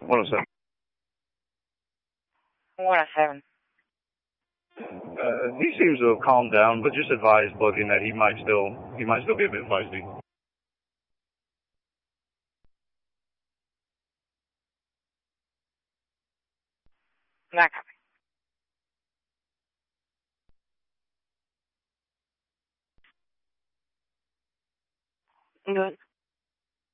107. 107. He seems to have calmed down, but just advise booking that he might still be a bit feisty. Not copy. Good.